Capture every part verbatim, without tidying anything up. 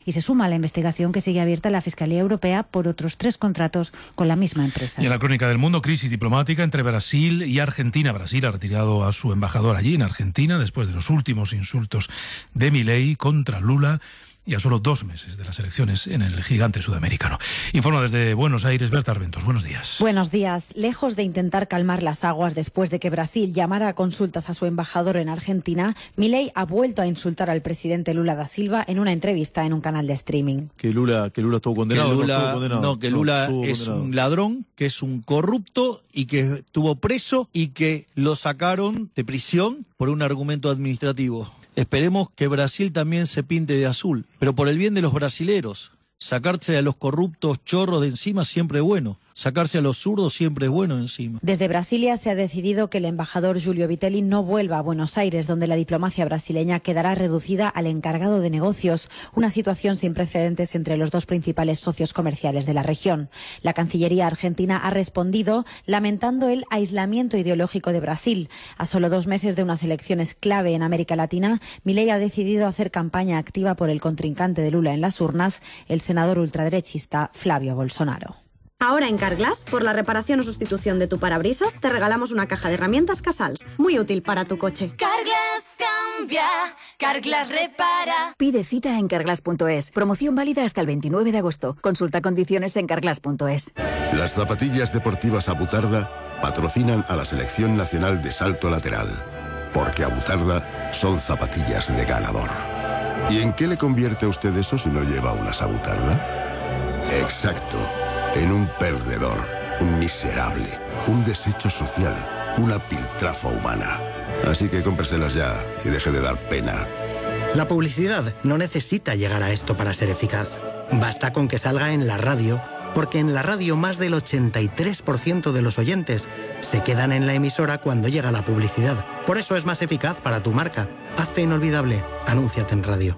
y se suma a la investigación que sigue abierta en la Fiscalía Europea por otros tres contratos con la misma empresa. Y en la crónica del mundo, crisis diplomática entre Brasil y Argentina. Brasil ha retirado a su embajador allí en Argentina después de los últimos insultos de Milei contra Lula y a solo dos meses de las elecciones en el gigante sudamericano. Informa desde Buenos Aires, Berta Arbentos. Buenos días. Buenos días. Lejos de intentar calmar las aguas después de que Brasil llamara a consultas a su embajador en Argentina, Milei ha vuelto a insultar al presidente Lula da Silva en una entrevista en un canal de streaming. Que Lula, que Lula estuvo condenado. Que Lula, no, estuvo condenado. no, que Lula no, es condenado. un ladrón, que es un corrupto y que estuvo preso y que lo sacaron de prisión por un argumento administrativo. Esperemos que Brasil también se pinte de azul, pero por el bien de los brasileros. Sacarse a los corruptos chorros de encima siempre es bueno. Sacarse a los zurdos siempre es bueno encima. Desde Brasilia se ha decidido que el embajador Giulio Vitelli no vuelva a Buenos Aires, donde la diplomacia brasileña quedará reducida al encargado de negocios, una situación sin precedentes entre los dos principales socios comerciales de la región. La Cancillería argentina ha respondido lamentando el aislamiento ideológico de Brasil. A solo dos meses de unas elecciones clave en América Latina, Milei ha decidido hacer campaña activa por el contrincante de Lula en las urnas, el senador ultraderechista Flavio Bolsonaro. Ahora en Carglass, por la reparación o sustitución de tu parabrisas, te regalamos una caja de herramientas Casals, muy útil para tu coche. Carglass cambia, Carglass repara. Pide cita en carglass punto es. Promoción válida hasta el veintinueve de agosto. Consulta condiciones en carglass punto es. Las zapatillas deportivas Abutarda patrocinan a la Selección Nacional de Salto Lateral, porque Abutarda son zapatillas de ganador. ¿Y en qué le convierte a usted eso si no lleva unas Abutarda? Exacto. En un perdedor, un miserable, un desecho social, una piltrafa humana. Así que cómpreselas ya y deje de dar pena. La publicidad no necesita llegar a esto para ser eficaz. Basta con que salga en la radio, porque en la radio más del ochenta y tres por ciento de los oyentes se quedan en la emisora cuando llega la publicidad. Por eso es más eficaz para tu marca. Hazte inolvidable. Anúnciate en radio.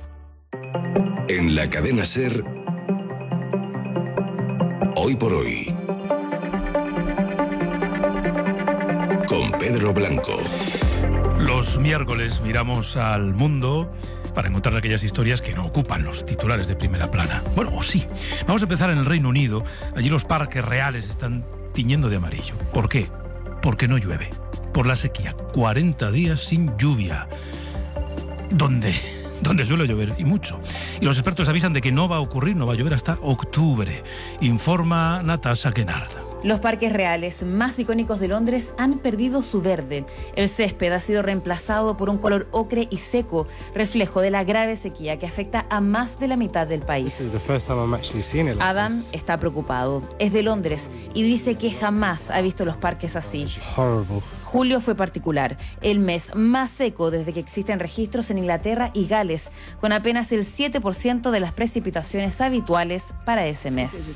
En la cadena SER, Hoy por Hoy, con Pedro Blanco. Los miércoles miramos al mundo para encontrar aquellas historias que no ocupan los titulares de primera plana. Bueno, o sí. Vamos a empezar en el Reino Unido. Allí los parques reales están tiñendo de amarillo. ¿Por qué? Porque no llueve. Por la sequía. cuarenta días sin lluvia. ¿Dónde? Donde suele llover, y mucho. Y los expertos avisan de que no va a ocurrir, no va a llover hasta octubre. Informa Natasha Kennard. Los parques reales más icónicos de Londres han perdido su verde. El césped ha sido reemplazado por un color ocre y seco, reflejo de la grave sequía que afecta a más de la mitad del país. Adam está preocupado. Es de Londres y dice que jamás ha visto los parques así. Julio fue particular, el mes más seco desde que existen registros en Inglaterra y Gales, con apenas el siete por ciento de las precipitaciones habituales para ese mes.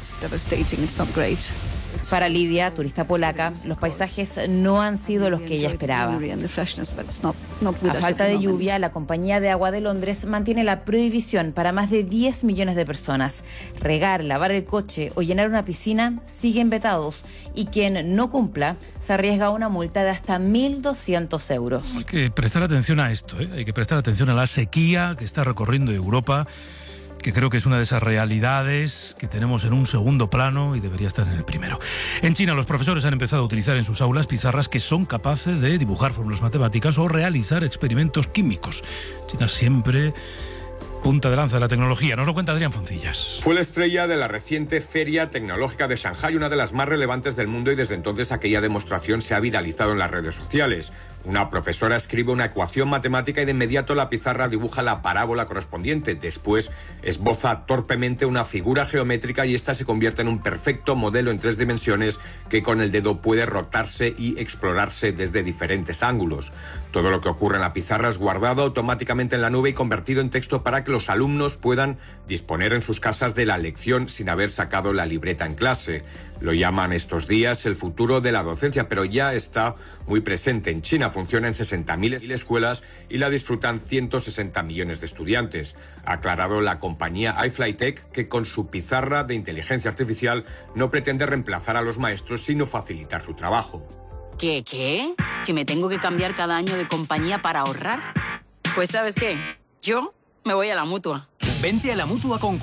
Para Lidia, turista polaca, los paisajes no han sido los que ella esperaba. A falta de lluvia, la Compañía de Agua de Londres mantiene la prohibición para más de diez millones de personas. Regar, lavar el coche o llenar una piscina siguen vetados y quien no cumpla se arriesga a una multa de hasta mil doscientos euros. Hay que prestar atención a esto, ¿eh? Hay que prestar atención a la sequía que está recorriendo Europa, que creo que es una de esas realidades que tenemos en un segundo plano y debería estar en el primero. En China, los profesores han empezado a utilizar en sus aulas pizarras que son capaces de dibujar fórmulas matemáticas o realizar experimentos químicos. China siempre punta de lanza de la tecnología. Nos lo cuenta Adrián Foncillas. Fue la estrella de la reciente Feria Tecnológica de Shanghái, una de las más relevantes del mundo, y desde entonces aquella demostración se ha viralizado en las redes sociales. Una profesora escribe una ecuación matemática y de inmediato la pizarra dibuja la parábola correspondiente. Después esboza torpemente una figura geométrica y esta se convierte en un perfecto modelo en tres dimensiones que con el dedo puede rotarse y explorarse desde diferentes ángulos. Todo lo que ocurre en la pizarra es guardado automáticamente en la nube y convertido en texto para que los alumnos puedan disponer en sus casas de la lección sin haber sacado la libreta en clase. Lo llaman estos días el futuro de la docencia, pero ya está muy presente en China. Funciona en sesenta mil escuelas y la disfrutan ciento sesenta millones de estudiantes. Ha aclarado la compañía iFlyTech que con su pizarra de inteligencia artificial no pretende reemplazar a los maestros, sino facilitar su trabajo. ¿Qué, qué? ¿Que me tengo que cambiar cada año de compañía para ahorrar? Pues ¿sabes qué? Yo me voy a la Mutua. Vente a la Mutua con